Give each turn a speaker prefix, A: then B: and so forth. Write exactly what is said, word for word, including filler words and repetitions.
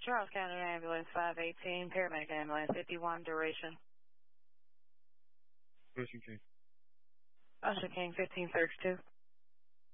A: Charles County Ambulance five eighteen, paramedic ambulance fifty-one, duration.
B: Ocean King.
A: Ocean King fifteen thirty-two.